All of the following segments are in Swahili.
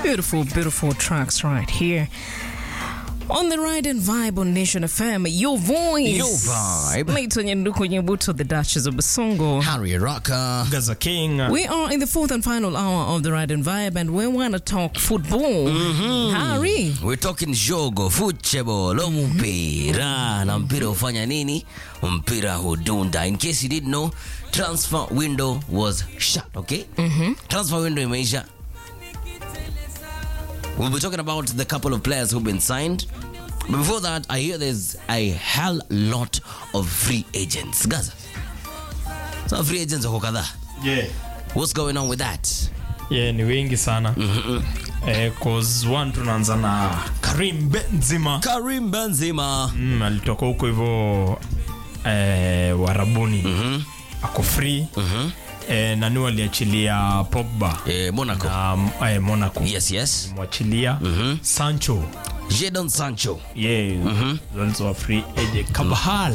Beautiful, beautiful tracks right here. On the Ride and Vibe on Nation FM, your voice. Your vibe. Later, Nyanduko Nyabuto, the Duchess of Basongo. Harry Rocker. Gaza King. We are in the fourth and final hour of the Ride and Vibe, and we want to talk football. Harry. We're talking jogo, football, mpira. Na mpira hufanya nini? Mpira hudunda. In case you didn't know, transfer window was shut, okay? Transfer window imeisha. We'll be talking about the couple of players who've been signed. But before that, I hear there's a hell lot of free agents. Gaza. So free agents wako kadhaa. Yeah. What's going on with that? Yeah, ni wengi sana. Cause one tunaanza na Karim Benzema. Karim Benzema. Alitoka huko hivyo Warabuni. Ako free. Nani waliachilia Pogba. Monaco. Monaco. Yes. Mwachilia Sancho. Jadon Sancho. Yeah. Also a free agent. Carvajal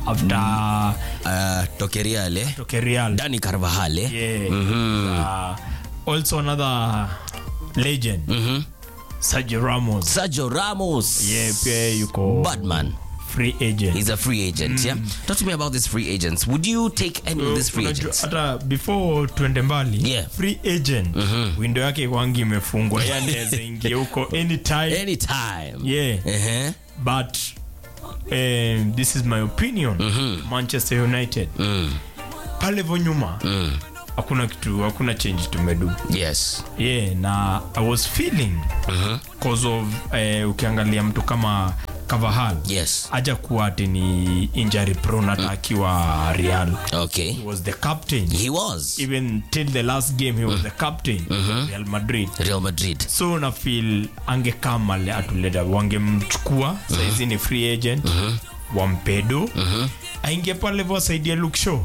after Toke Real. Dani Carvajal. Yeah. Also another legend. Sergio Ramos. Yeah, pia yuko Badman. free agent. He's a free agent, yeah? Talk to me about these free agents. Would you take any of these free agents? Hata before tuende mbali, Yeah. free agent, window yake kwangi imefungwa. Yani anaweza ingia huko anytime. Yeah. But this is my opinion. Manchester United. Pale vonyuma. Hakuna change tumedu. Yes. Yeah, na I was feeling because of ukiangalia mtu kama Carvajal. Yes. Aja kuwa ni injury prone akiwa Real. Okay. He was the captain. He was. Even till the last game he was the captain. Real Madrid. So na feel angekama le atuleta wangemchukua saizi ni free agent. Wampedo. Ainge pale vo saidia Luke Shaw.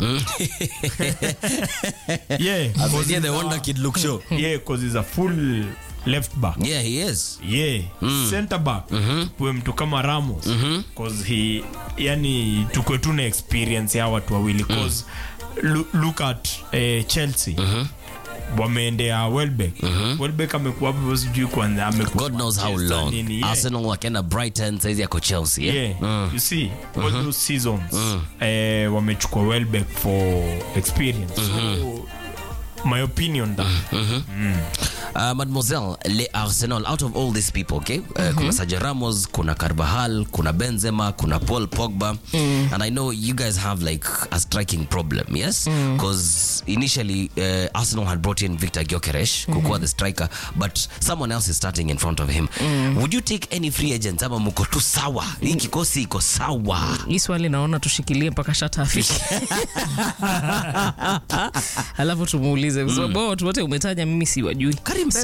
Yeah. The wonder kid Luke Shaw. Yeah, because he's a full left back. Yeah, he is. Yeah. Center back. Kwa mtu kama Ramos. Because he, yani tukwe tuna experience ya watu wawili. Because look at Chelsea. Wameendea Welbeck. Welbeck amekuwa hapo sijui kwanza amekuwa God knows how long. Arsenal wakaenda Brighton, saizi yako Chelsea. Yeah. You see, all those seasons wamechukua Welbeck for experience. So my opinion that. Mademoiselle, le Arsenal, out of all these people, okay? Kuna Sergio Ramos, kuna Carvajal, kuna Benzema, kuna Paul Pogba. And I know you guys have like a striking problem, yes? Because initially Arsenal had brought in Victor Gyökeres, kukuwa the striker, but someone else is starting in front of him. Would you take any free agents ama mko tu sawa? Hii kikosi iko sawa. Hii swali naona tushikilie mpaka shata afike. Alafu tumuulize kwa sababu watu wote umetaja mimi siwajui.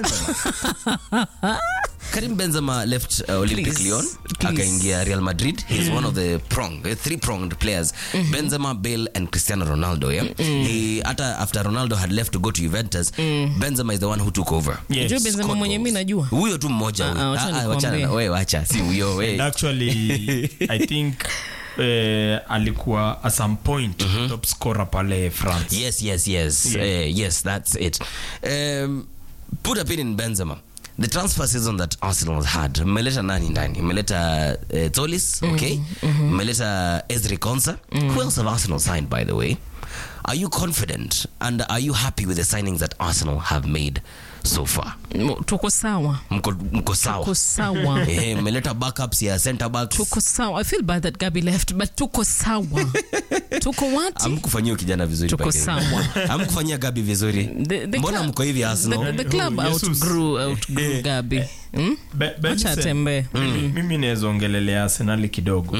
Karim Benzema left Olympic Lyon, akaingia Real Madrid. He's one of the three-pronged players. Benzema, Bale, and Cristiano Ronaldo. Yeah, he after Ronaldo had left to go to Juventus, Benzema is the one who took over. Yes. Benzema mwenye mimi najua. Huyo tu mmoja huyo. Wachana wewe, acha si huyo wewe. Actually, I think alikuwa at some point top scorer pale France. Yes. Yes, that's it. Put a pin in Benzema. The transfer season that Arsenal had, meleta nani ndani? Meleta Tolis, okay? Meleta Ezri Konsa. Who else have Arsenal signed, by the way? Are you confident and are you happy with the signings that Arsenal have made so far? Tuko sawa. Mko sawa. Tuko sawa. Meleta backups ya center backs. Tuko sawa. I feel bad that Gabi left, but tuko sawa. Tuko what? Amkufanyia kijana vizuri. Tuko sawa. Amkufanyia Gabi vizuri. Mbona mko hivi Arsenal? The club outgrew Gabi. Acha tembe. Mimi naweza ongelelea Arsenal kidogo.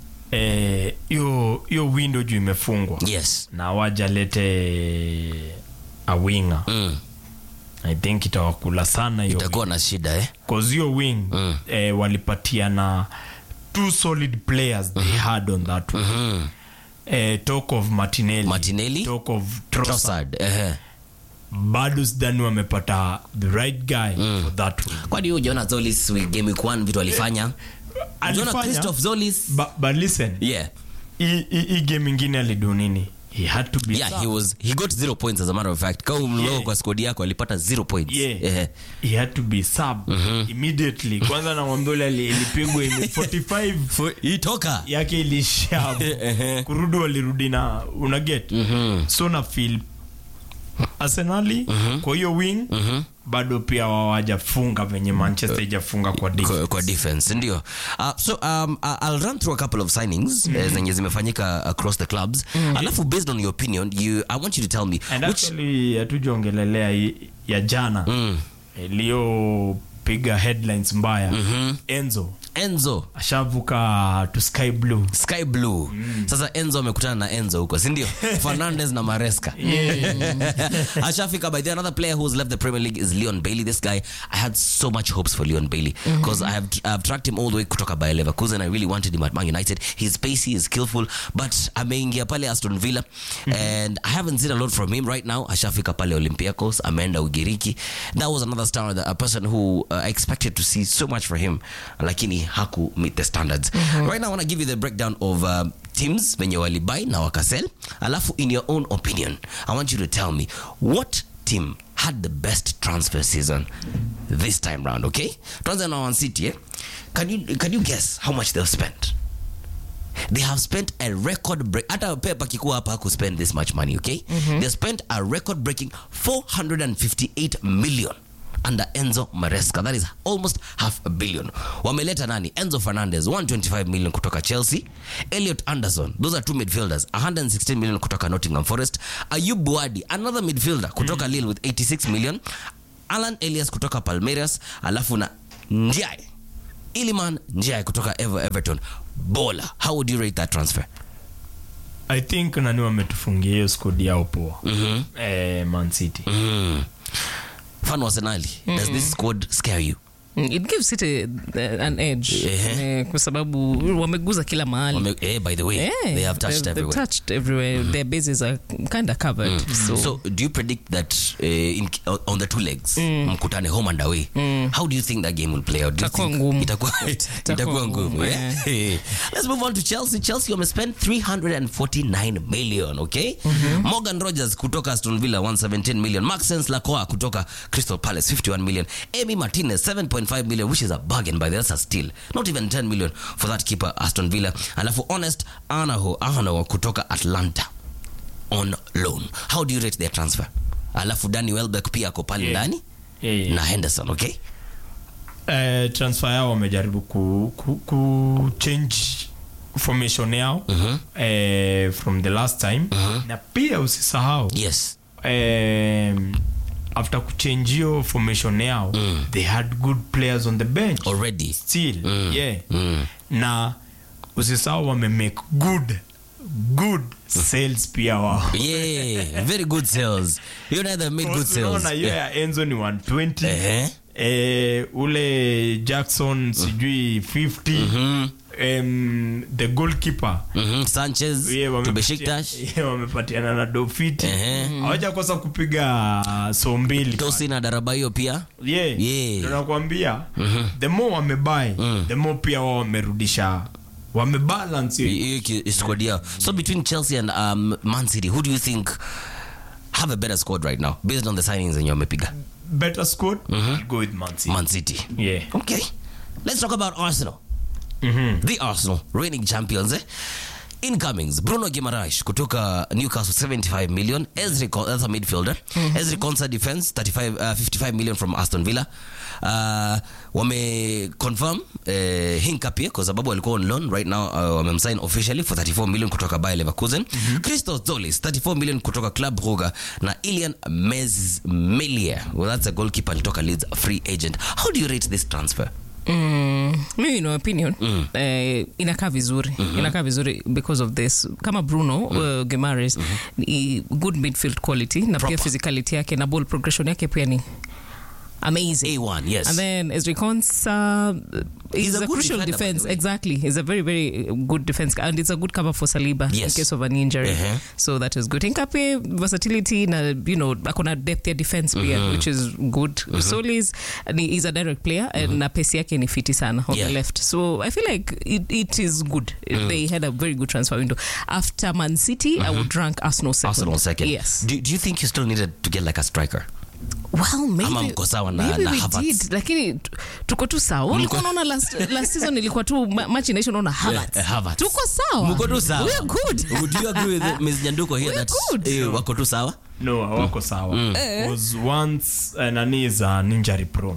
Yo window juu imefungwa. Yes. Na wajalete a winger. I think itawakula sana hiyo. Itakuwa na shida Cause your wing walipatiana two solid players they had on that one. Talk of Martinelli. Talk of Trossard. Bado sidhani wamepata the right guy for that one. Kwa hiyo Jonas Zolis game week 1 vitu alifanya. Jonas Christoph Zolis. But listen. Yeah. Hii game nyingine alidu nini? he had to be he got 0 points as a matter of fact. Kama mlogo kwa squad yako alipata 0 points. He had to be sub immediately. Kwanza na Mwambole ilipigwa 45 itoka yake ilishia kurudi walirudi na una get. So na feel Arsenal kwa hiyo wing bado pia hawajafunga venye Manchester hajafunga kwa defense ndio. So I'll run through a couple of signings zenye zimefanyika across the clubs. Alafu based on your opinion, I want you to tell me and which actually hatujongelelea ya jana Leo piga headlines mbaya. Enzo ashavuka to sky blue. Sasa Enzo amekutana na Enzo huko, si ndio? Fernandes na Maresca. Ashafika. By the another player who's left the Premier League is Leon Bailey. This guy, I had so much hopes for Leon Bailey because I've tracked him all the way kutoka Bayer Leverkusen. I really wanted him at Man United. He's pacey, he's skillful, but ameingia pale Aston Villa and I haven't seen a lot from him right now. Ashafika pale Olympiacos, ameenda Ugiriki. That was another star, a person who I expected to see so much for him, lakini haku meet the standards. Right now I want to give you the breakdown of teams venye walibai na wakasell. Alafu in your own opinion, I want you to tell me what team had the best transfer season this time round, okay? Tuanze na Man City, Can you guess how much they've spent? They have spent a record break. Hata Pep akikuwa hapa haku spend this much money, okay? They spent a record breaking 458 million under Enzo Maresca. That is almost $500 million. Wameleta nani? Enzo Fernandez, 125 million kutoka Chelsea. Elliot Anderson, those are two midfielders, 116 million kutoka Nottingham Forest. Ayub Buadi, another midfielder kutoka Lille with 86 million. Alan Elias kutoka Palmeiras. Alafu na Ndiaye, Iliman Ndiaye kutoka Everton. Bola. How would you rate that transfer? I think nani wametufungia hiyo squad yao poa. Man City. Fan Arsenal, does this squad scare you? It gives it an edge kwa sababu wameguza kila mahali. By the way, they have touched everywhere. They've touched everywhere. Their bases are kind of covered. So do you predict that on the two legs, mkutane home and away, how do you think that game will play out? Itakuwa ngumu. Let's move on to Chelsea. Chelsea spent 349 million, okay? Morgan Rogers kutoka Aston Villa 117 million. Maxence Lacroix kutoka Crystal Palace 51 million. Emi Martinez 7.5 million, which is a bargain by the other still. Not even 10 million for that keeper Aston Villa. Alafu Honest Ahano kutoka Atlanta on loan. How do you rate their transfer? Alafu Danny Welbeck pia ako pale ndani na Henderson, okay? Transfer yao wamejaribu ku change formation yao from the last time. Na pia usisahau after kuchange your formation yao they had good players on the bench already still. Na usisahau wame good sales pia wao. Very good sales. You know they made good sales. Enzo ni 120. Ule Jackson sijui 50. The goalkeeper Sanchez to Besiktas wamepatiana na Dofiti. Hawajakosa kupiga so mbili. Tosi na Darabayo pia. Tunakwambia the more wamebuy the more pia wao wamerudisha, wamebalance squad yao. So between Chelsea and Man City, who do you think have a better squad right now based on the signings and wamepiga? Better squad? I'll go with Man City. Okay, let's talk about Arsenal. The Arsenal reigning champions. Incomings: Bruno Guimaraes kutoka Newcastle 75 million. Ezri, that's a midfielder. Ezri Konsa defense 55 million from Aston Villa. Wame confirm Hinkapie kwa sababu alikuwa on loan. Right now wamemsign officially for 34 million kutoka Bayer Leverkusen. Christos Zolis 34 million kutoka Club Brugge na Ilian Mezmelia, well, that's a goalkeeper kutoka Leeds, free agent. How do you rate this transfer? Mimi in opinion inakaa vizuri because of this. Kama Bruno Guimaraes good midfield quality na pia physicality yake na ball progression yake pia ni amazing. A1, yes. And then Ezri Konsa is a good crucial defender, by the defense. way. Exactly. He's a very, very good defense. And it's a good cover for Saliba in case of an injury. So that is good. Hincapié, versatility, akona depth ya defense player, which is good. Solis, he's a direct player and na pesi yake ni fiti sana on the left. So I feel like it is good. They had a very good transfer window. After Man City, I would rank Arsenal second. Yes. Do you think you still needed to get like a striker? Well, maybe we Havertz. did, lakini tuko tu sawa. Ulikuwa unaona last season ilikuwa tu match ination unaona Havertz. Tuko sawa. Mko tu sawa. We are good. Would you agree with Ms. Nyanduko here that wako tu sawa? No, hawako sawa. Because once nani is injury prone.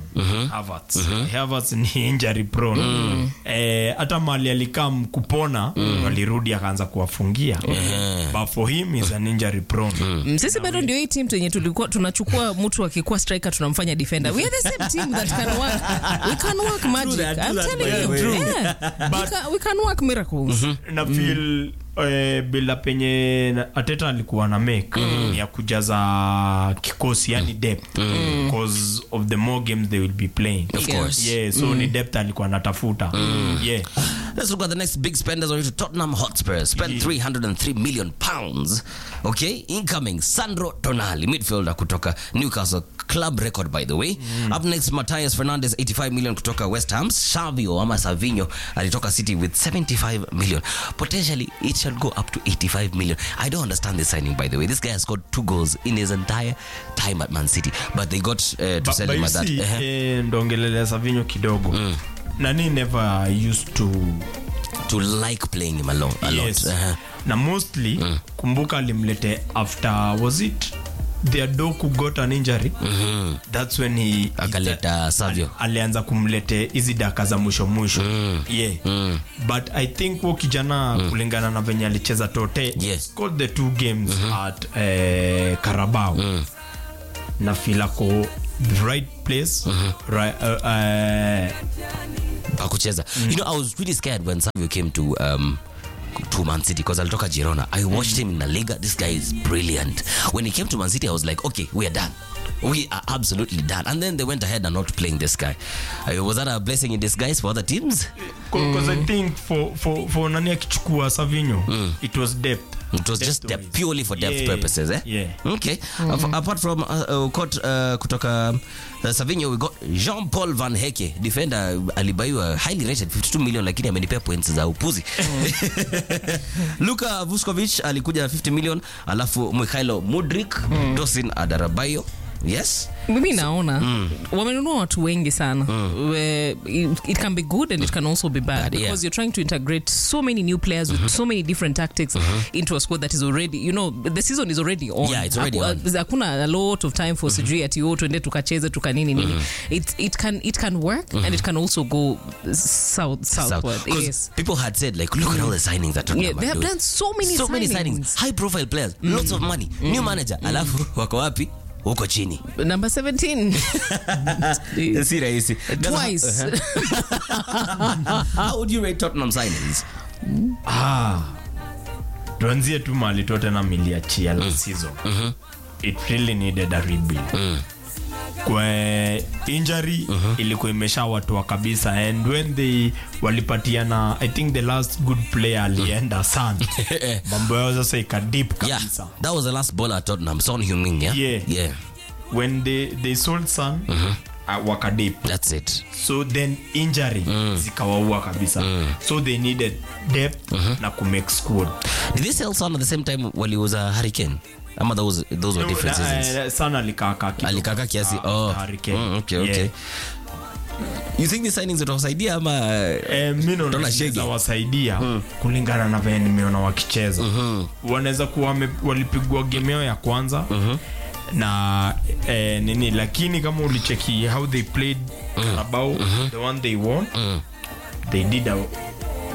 Havertz ni injury prone. Hata mali alikam kupona walirudi akaanza kuwafungia. But for him is an injury prone. Sisi bado ndio hii team yenye tulikuwa tunachukua mtu akikuwa striker tunamfanya defender. We are the same team that can work. We can work magic. I'm telling you. We can work miracles. Na feel bila penye Ateta alikuwa na make ya kujaza kikosi yani depth because of the more games they will be playing, of course. So ni depth alikuwa anatafuta. Let's look at the next big spenders on to Tottenham Hotspur. Spent 303 million pounds. Okay, incoming Sandro Tonali, midfielder kutoka Newcastle, club record by the way. Up next Matthias Fernandes, 85 million kutoka West Ham. Savinho alitoka City with 75 million. Potentially it shall go up to 85 million. I don't understand this signing by the way. This guy has scored 2 goals in his entire time at Man City, but they got to sell him at that. Ndongelele Savinho kidogo. Nani never used to like playing him a lot. Na mostly kumbuka alimlete after, was it their Doku got an injury? That's when he akaleta Savio. Alianza kumlete hizi daka za mwisho. But I think kijana kulingana na venye alicheza Tote, scored the 2 games at Carabao. Na feel ko the right place, akucheza. You know, I was really scared when Savio came to Man City because alitoka Girona. I watched him in La Liga. This guy is brilliant. When he came to Man City, I was like, okay, we are done. We are absolutely done. And then they went ahead and not playing this guy. Was that a blessing in disguise for other teams? Because I think for nani akichukua Savinho, it was depth. It was just depth, purely for depth purposes, eh? Okay. Apart from kutoka Savinho, we got Jean-Paul Van Hecke, defender alibaiwa highly rated 52 million, lakini amenipea points za upuzi. Luka Vuskovic alikuja 50 million, alafu Mikhailo Mudryk, Tosin Adarabioyo. Yes. Mimi naona wamenunua watu wengi sana. It can be good and it can also be bad because you're trying to integrate so many new players with so many different tactics into a squad that is already, the season is already on. Yeah, it's already on. Hakuna a lot of time for sijui ati tuende tukacheze tukanini. It can work and it can also go southward. Yes. People had said like, look at all the signings that Tottenham they have done so many signings. High profile players, lots of money, new manager, alafu wako wapi? Uko chini. Number 17. Si rahisi. Twice. How would you rate Tottenham signings? Tuanzie tu mali Tottenham iliachia last season. It really needed a rebuild. Kwa injury ilikuwa imeshawatoa kabisa, and when they walipatiana, I think the last good player alienda Son. Mambo yao sasa ikadip kabisa. That was the last baller at Tottenham, Son Heung-min, yeah. When they sold Son, wakadip. That's it. So then injury zikawaua kabisa. So they needed depth na kumake squad. Did they sell Son at the same time while he was a Hurricane? Ama those were different seasons. Sana alikaka kiasi. Okay. You think the signings watawasaidia ama mimi naona wasaidia kulingana na vile nimeona wakicheza. Wanaweza kuwa walipigwa game yao ya kwanza na nini, lakini kama ulicheki how they played about the one they won, they did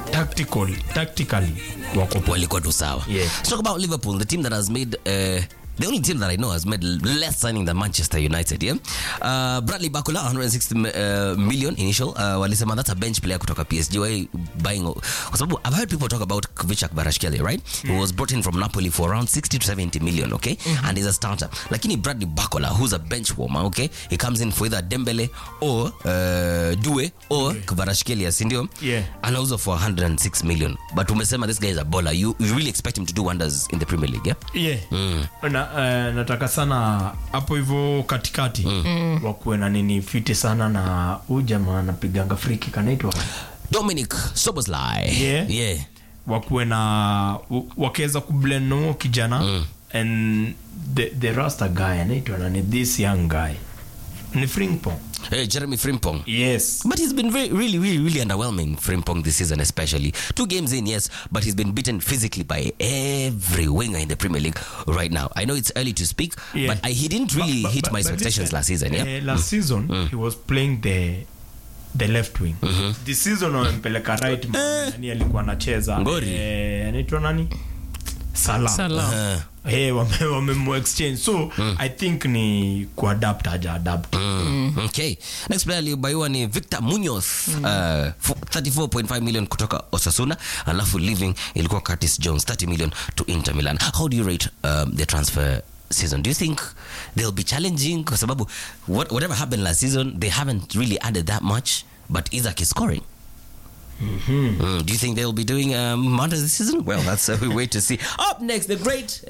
tactically walikuwa tu sawa. Let's talk about Liverpool, the team that has made The only team that I know has made less signing than Manchester United, yeah? Bradley Barcola, 160 million initial. Walisema that's a bench player kutoka PSG. Why buying? I've heard people talk about Kvicak Kvaratskhelia, right? He was brought in from Napoli for around 60 to 70 million, okay? And he's a starter. Lakini Bradley Barcola, who's a bench warmer, okay? He comes in for either Dembele or Due or Kvaratskhelia, sindio? Yeah. And also for 106 million. But umesema this guy is a baller. You really expect him to do wonders in the Premier League, yeah? Yeah. Nataka sana hapo hivyo katikati wakuwe na nini fiti sana na huyu jamaa anapiganga free kick anaitwa Dominic Szoboszlai. Yeah. Wakuwe na wakeza kublend no kijana and the Rasta guy anaitwa nani, this young guy ni Frimpong. Jeremy Frimpong. Yes. But he's been really underwhelming, Frimpong, this season especially. 2 games in, yes, but he's been beaten physically by every winger in the Premier League right now. I know it's early to speak, but he didn't really hit my expectations last season, yeah? Last season, he was playing the left wing. This season, wamempeleka right man. Nani alikuwa anacheza? Anaitwa nani? Salah. Wamemu exchange. So, I think ni kuadapt haja adapt. Okay. Next player aliyobaiwa ni Victor Munoz. 34.5 million kutoka Osasuna. Alafu leaving ilikuwa Curtis Jones, 30 million to Inter Milan. How do you rate the transfer season? Do you think they'll be challenging? Kwa sababu whatever happened last season, they haven't really added that much. But Isaac is scoring. Do you think they'll be doing under this season? Well, that's we wait to see. Up next, the great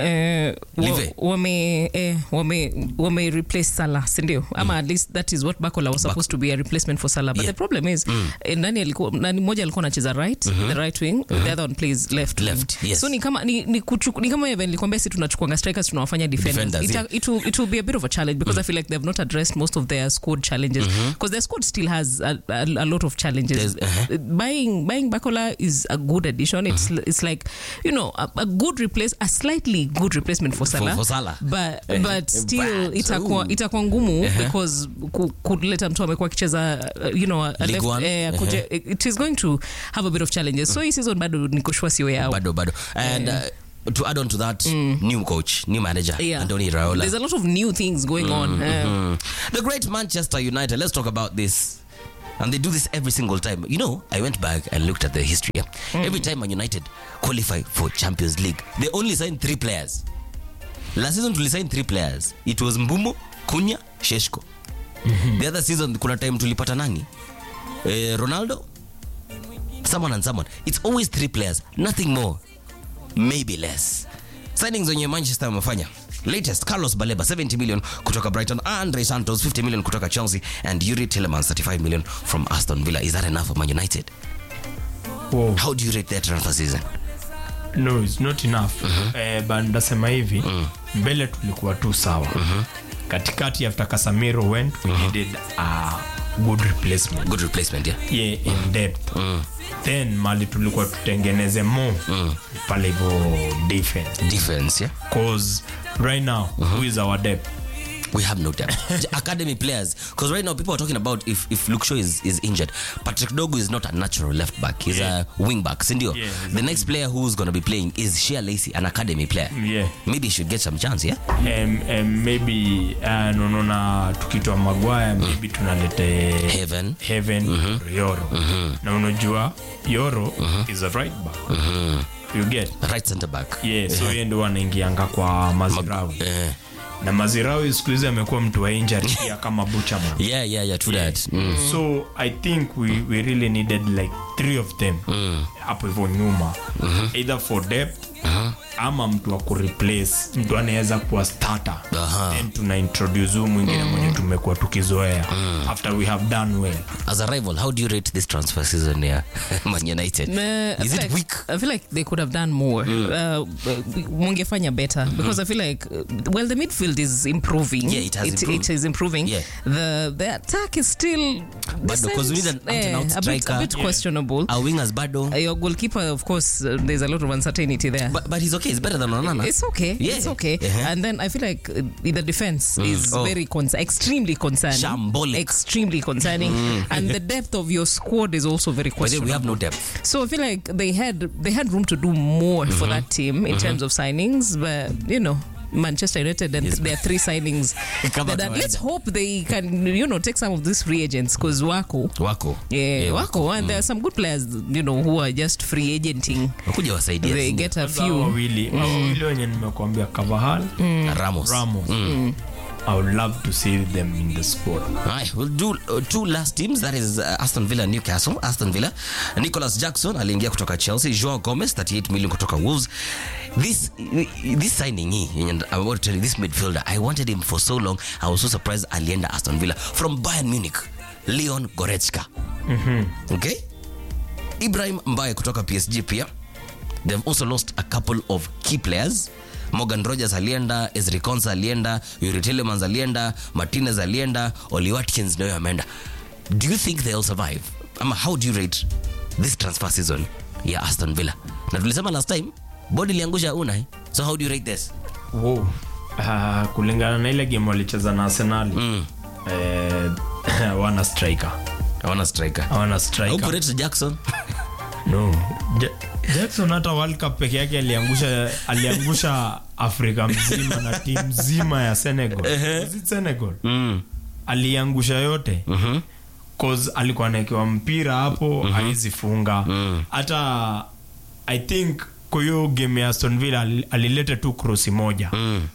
wame replace Salah, sindio? Ama at least that is what Barcola was supposed to be, a replacement for Salah. But the problem is nani moja alikuwa anacheza right, the right wing, the other one plays left. Yes. So ni kama even nilikwambia si tunachukua strikers tunawafanya defenders. It will be a bit of a challenge because I feel like they've not addressed most of their squad challenges because their squad still has a lot of challenges. Buying Barcola is a good addition. It's like, you know, a good a slightly good replacement for Salah. For Salah. But still itakuwa ngumu because kuleta mtu amekuwa kicheza, you know, a left, it is going to have a bit of challenges. So hii season bado niko sure sio yao. Bado. And to add on to that, new coach, new manager, Andoni Raiola. There's a lot of new things going on. The great Manchester United, let's talk about this. And they do this every single time. You know, I went back and looked at the history. Every time Man United qualify for Champions League, they only signed 3 players. Last season, we signed 3 players. It was Mbumo, Cunha, Sheshko. The other season, kuna time tulipata nani? Ronaldo, someone and someone. It's always 3 players, nothing more, maybe less. Signings on your Manchester wamefanya. Latest, Carlos Baleba, 70 million kutoka Brighton, Andre Santos, 50 million kutoka Chelsea, and Yuri Tillemans, 35 million from Aston Villa. Is that enough for Man United? Whoa. How do you rate their transfer season? No, it's not enough. But ndasema hivi, mbele tulikuwa tu sawa. Katikati after Casemiro went, we needed a good replacement. Good replacement, yeah. Yeah, in depth. Then mali tulikuwa tutengeneze more pale hivyo defense, yeah. Cause right now, who is our depth? We have no depth. Academy players. Because right now people are talking about if Luke Shaw is injured. Patrick Dogu is not a natural left back. He's a wing back. Sindio. Yeah, the next player who's going to be playing is Shea Lacey, an academy player. Yeah. Maybe he should get some chance, yeah? Maybe na tukitoa Maguire, maybe tunalete Heaven Yoro. Na unajua Yoro is a right back. You get right center back. Yeah, so yeye ndo anaingianga kwa Mazraoui. Na Mazraoui siku hizi amekuwa mtu wa injury pia kama Buchaman. Yeah, true that. So I think we really needed like 3 of them hapo hivyo nyuma, either for depth ama mtu wa kureplace, mtu anaweza kuwa starter, then tuna introduce mwingine mwenye tumekuwa tukizoea after we have done well. As a rival, how do you rate this transfer season here, Man United? Is it weak? I feel like they could have done more. Mungefanya better because I feel like well, the midfield is improving. Yeah, it is improving. Yeah. The attack is still because we need an out-and-out striker. A bit questionable. Our wingers bado. Your goalkeeper, of course, there's a lot of uncertainty there. But he's okay. It's better than Onana. It's okay. Yeah. It's okay. And then I feel like the defense is very extremely concerning. Shambolic. Extremely concerning. And the depth of your squad is also very questionable. We have no depth. So I feel like they had room to do more for that team in terms of signings, but you know, Manchester United and their 3 signings. Let's hope they can, take some of these free agents because wako. Wako. And there are some good players, who are just free agenting. They get a few. Wawili wenye nimekuambia Carvajal, Ramos. I would love to see them in the squad. Right, we'll do 2 last teams. That is Aston Villa, Newcastle. Aston Villa, Nicholas Jackson aliingia kutoka Chelsea. Joao Gomez, 38 million kutoka Wolves. This signing and I want to tell you, this midfielder, I wanted him for so long. I was so surprised alienda Aston Villa from Bayern Munich. Leon Goretzka. Okay? Ibrahim Mbaye kutoka PSG pia. They've also lost a couple of key players. Morgan Rogers alienda, Ezri Konsa alienda, Yuri Tillemans alienda, Martinez alienda, Oli Watkins nayo ameenda. Do you think they'll survive? How do you rate this transfer season ya Aston Villa? Na tulisema last time, body liangusha Unai. So how do you rate this? Kulingana na ile game walicheza na Arsenal. Wana striker. How do you rate Jackson? No. Jackson hata World Cup peke yake aliangusha Afrika mzima na timu mzima ya Senegal. Is it Senegal? Aliangusha yote. Cause alikuwa anaekewa mpira hapo haizi funga. Hata I think kwa hiyo game ya Aston Villa alileta tu cross moja.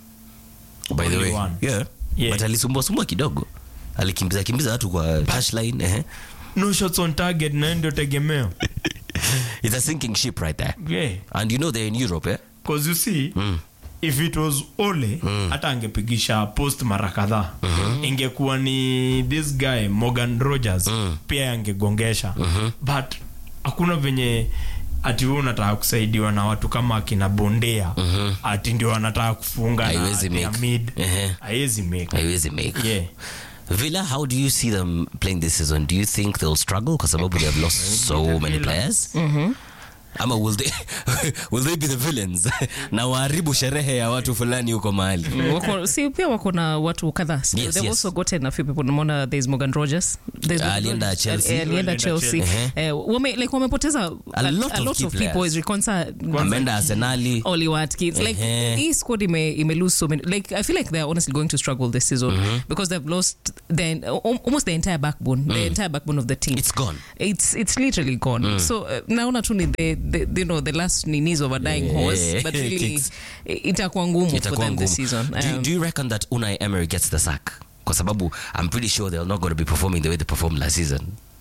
By the way. Yeah. But alisumbua kidogo. Alikimbiza watu kwa touchline. No shots on target na ndio tegemeo. It's a sinking ship right there. Yeah. And they're in Europe, eh? Because you see, if it was Ole, hata angepigisha post mara kadhaa. Ingekuwa ni this guy, Morgan Rogers, pia angegongesha. But hakuna venye ati wewe unataka kusaidiwa na watu kama akina Bondea. Ati ndio wanataka kufunga na mid. Haiwezi make. Yeah. Villa, how do you see them playing this season? Do you think they'll struggle because they have lost so many players? Ama will they be the villains? Na waharibu sherehe ya watu fulani huko mahali. Pia wako na watu kadhaa. They've also gotten a few people. Namona there's Morgan Rogers. Alienda Chelsea. Wamepoteza a lot of people. Ezri Konsa, ameenda Arsenal. Oli Watkins. This squad ime lose so many. I feel like they're honestly going to struggle this season because they've lost almost the entire backbone. The entire backbone of the team. It's gone. It's literally gone. So naona tu ni the last knees of a dying horse, but really itakuwa ngumu for them this season. Do you reckon that Unai Emery gets the sack? Kwa sababu I'm pretty sure they're not going to be performing the way they performed last season.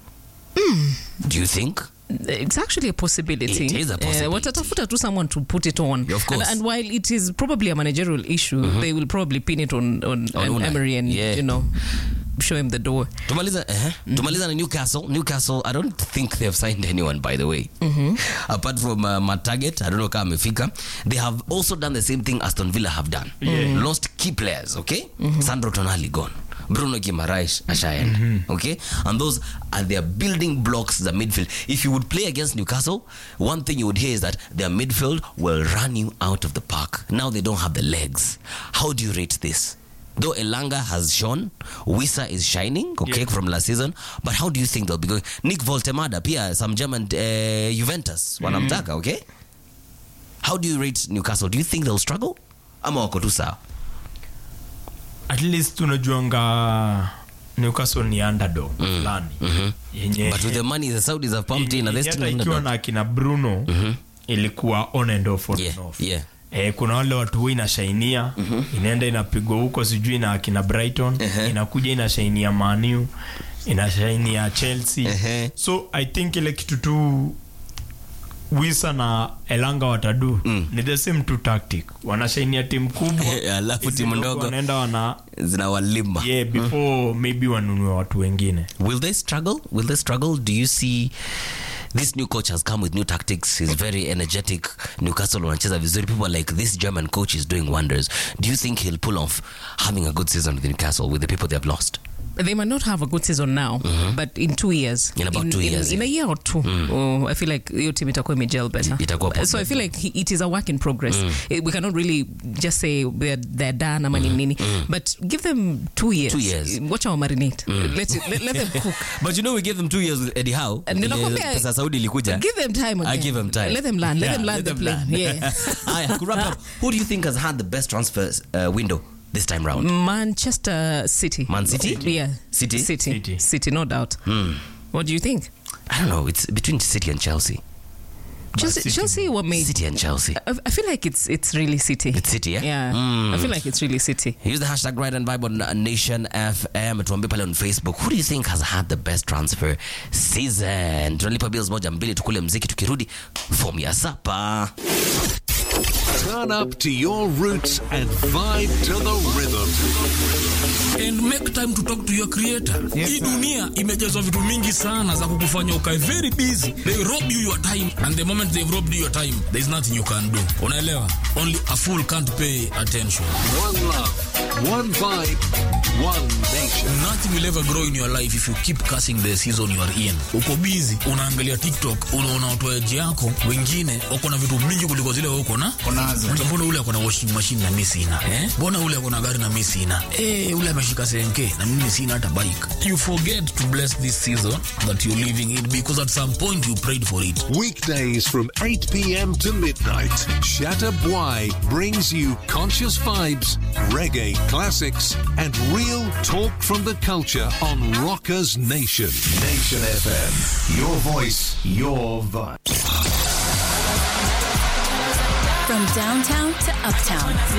Do you think? It's actually a possibility. It is a possibility. Watatafuta tu someone to put it on. Of course. And while it is probably a managerial issue, they will probably pin it on Emery and show him the door. Tumaliza na Newcastle, I don't think they have signed anyone, by the way. Apart from Matt Target, I don't know kama amefika. They have also done the same thing Aston Villa have done. Lost key players, okay? Sandro Tonali gone. Bruno Guimaraes ashaenda. Okay? And those are their building blocks, the midfield. If you would play against Newcastle, one thing you would hear is that their midfield will run you out of the park. Now they don't have the legs. How do you rate this? Though Elanga has shown, Wissa is shining, from last season. But how do you think they'll be going? Nick Voltemada, pia, some German Juventus, wanamtaka, okay? How do you rate Newcastle? Do you think they'll struggle? Ama wako tu sawa? At least tunajuanga Newcastle ni underdog fulani. But with the money the Saudis have pumped in, they still ikiwa na akina Bruno ilikuwa on and off. Kuna wale watu huwa inashainia, inaenda inapigwa huko sijui na akina Brighton, inakuja inashainia Man U, inashainia Chelsea. So I think ile kitu tu Wissa na Elanga watadu ni the same two tactic. Wanashainia timu kubwa alafu timu ndogo wanaenda zinawalima. Before maybe wanunue watu wengine. Will they struggle? Do you see this new coach has come with new tactics? He's very energetic. Newcastle wanacheza vizuri. People are like, this German coach is doing wonders. Do you think he'll pull off having a good season with Newcastle with the people they have lost? They might not have a good season now, but in 2 years. In about 2 years. In a year or two, I feel like your team itakuwa imegel better. So I feel like it is a work in progress. We cannot really just say they're done ama nini, but give them 2 years. 2 years. Watch our marinate. Let them cook. But you know, we gave them 2 years with Eddie Howe. Pesa Saudi ilikuja. Give them time again. I give them time. Let them learn. Let them learn the play. Yeah. To wrap up, who do you think has had the best transfer window this time round? Manchester City. Man City? Yeah. City, no doubt. What do you think? I don't know. It's between City and Chelsea. Chelsea what made City and Chelsea. I feel like it's really City. It's City, yeah? Yeah. I feel like it's really City. Use the hashtag Ride and Vibe on Nation FM. Tuambie pale on Facebook. Who do you think has had the best transfer season? Tunalipa bills moja mbili, tukule mziki, tukirudi form ya sapa. Turn up to your roots and vibe to the rhythm. And make time to talk to your creator. Hii dunia imejazwa vitu mingi sana za kukufanya ukae very busy. They rob you your time, and the moment they've robbed you your time, there's nothing you can do. Unaelewa? Only a fool can't pay attention. One love, one vibe, one nation. Nothing will ever grow in your life if you keep cursing the season you are in. Uko busy, unaangalia TikTok, unaona watu waje yako, wengine wako na vitu mingi kuliko zile wewe uko na. Mbona ule ako na washing machine na mimi sina? Mbona ule ako na gari na mimi sina? Ule ameshika senke na mimi sina hata bike. You forget to bless this season that you're living in because at some point you prayed for it. Weekdays from 8 p.m. to midnight, Shatta Bwai brings you conscious vibes, reggae classics, and real talk from the culture on Rockers Nation. Nation FM. Your voice, your vibe. From downtown to uptown.